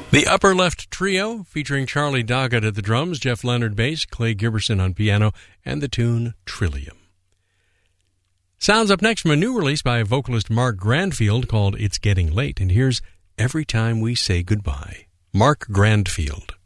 The Upper Left Trio, featuring Charlie Doggett at the drums, Jeff Leonard bass, Clay Giberson on piano, and the tune Trillium. Sounds up next from a new release by vocalist Mark Grandfield called It's Getting Late, and here's Every Time We Say Goodbye. Mark Grandfield.